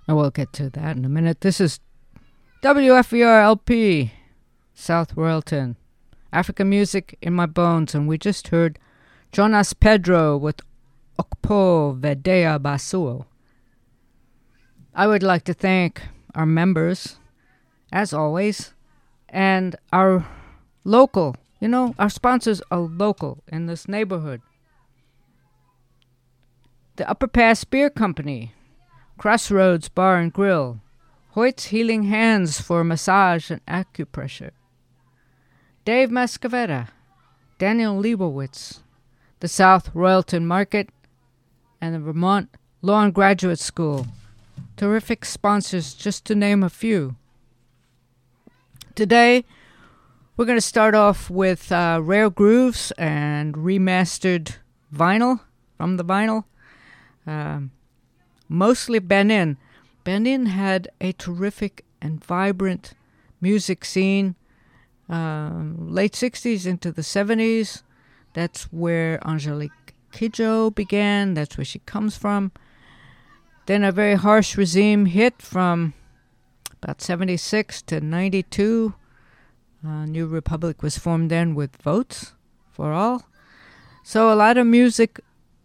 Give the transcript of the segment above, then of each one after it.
I will get to that in a minute. This is WFER LP, South Royalton. African music in my bones, and we just heard Jonas Pedro with Okpo Vedea Basuo. I would like to thank our members, as always, and our local, our sponsors are local in this neighborhood. The Upper Pass Beer Company, Crossroads Bar and Grill, Hoyt's Healing Hands for massage and acupressure, Dave Mascavetta, Daniel Leibowitz, the South Royalton Market, and the Vermont Law and Graduate School. Terrific sponsors, just to name a few. Today, we're going to start off with Rare Grooves and remastered vinyl, from the vinyl. Mostly Benin. Benin had a terrific and vibrant music scene. Late 60s into the 70s. That's where Angelique Kidjo began. That's where she comes from. Then a very harsh regime hit from about 76 to 92. New Republic was formed then with votes for all. So a lot of music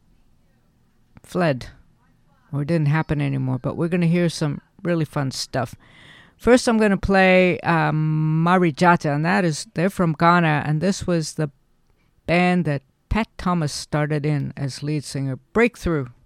fled or didn't happen anymore. But we're going to hear some really fun stuff. First, I'm going to play Marijata, and they're from Ghana, and this was the band that Pat Thomas started in as lead singer. Breakthrough.